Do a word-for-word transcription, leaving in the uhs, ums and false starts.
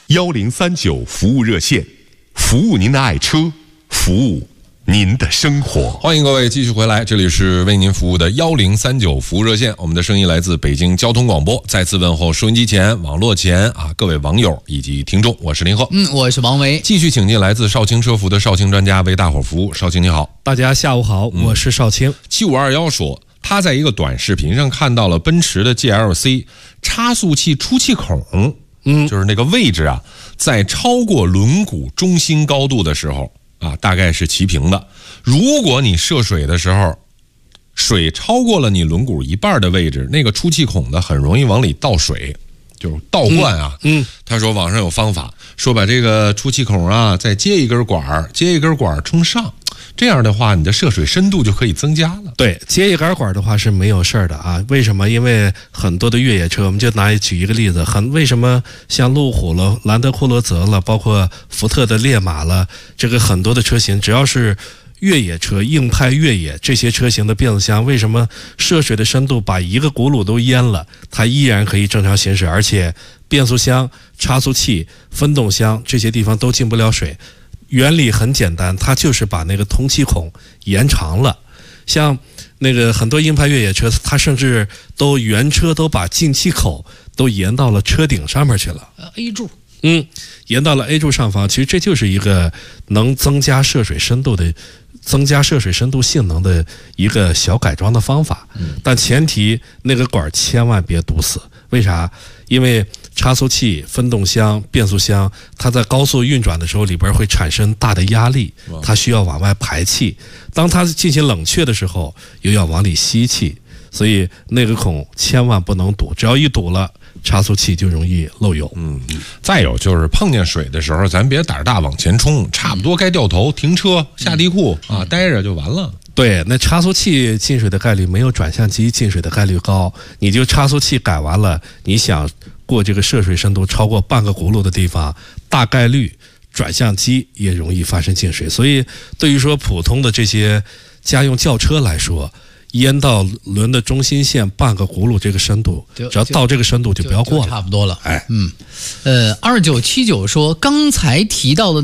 幺零三九服务热线，服务您的爱车，服务您的生活。 欢迎各位继续回来，这里是为您服务的幺零三九服务热线，我们的声音来自北京交通广播。再次问候收音机前、网络前啊各位网友以及听众，我是林鹤， 嗯，我是王维。 继续请进来自少卿车服的少卿专家为大伙服务。少卿你好。 大家下午好，我是少卿。 七五二幺说，他在一个短视频上看到了奔驰的 G L C 差速器出气孔，嗯，就是那个位置啊，在超过轮毂中心高度的时候啊，大概是齐平的。如果你涉水的时候，水超过了你轮毂一半的位置，那个出气孔呢，很容易往里倒水，就是倒灌啊。嗯，嗯他说网上有方法，说把这个出气孔啊再接一根管，接一根管冲上，这样的话你的涉水深度就可以增加了。 对，接一根管的话是没有事儿的啊。为什么？因为很多的越野车，我们就拿举一个例子，很为什么像路虎了、兰德酷路泽了，包括福特的烈马了，这个很多的车型，只要是越野车、硬派越野这些车型的变速箱，为什么涉水的深度把一个轱辘都淹了，它依然可以正常行驶，而且变速箱、差速器、分动箱这些地方都进不了水？原理很简单，它就是把那个通气孔延长了。像那个很多硬派越野车，它甚至都原车都把进气口都延到了车顶上面去了。 A 柱。 嗯，延到了 A 柱上方，其实这就是一个能增加涉水深度的、增加涉水深度性能的一个小改装的方法。但前提那个管千万别堵死，为啥？因为差速器、分动箱、变速箱，它在高速运转的时候，里边会产生大的压力，它需要往外排气。当它进行冷却的时候，又要往里吸气，所以那个孔千万不能堵，只要一堵了，差速器就容易漏油。 嗯，再有就是碰见水的时候，咱别胆儿大往前冲，差不多该掉头停车下地库、嗯、啊，待着就完了。 对，那差速器进水的概率没有转向机进水的概率高，你就差速器改完了，你想过这个涉水深度超过半个轱辘的地方，大概率转向机也容易发生进水。所以对于说普通的这些家用轿车来说，淹到轮的中心线半个轱辘这个深度，只要到这个深度就不要过了， 差不多了。 哎， 嗯，呃，二九七九说刚才提到的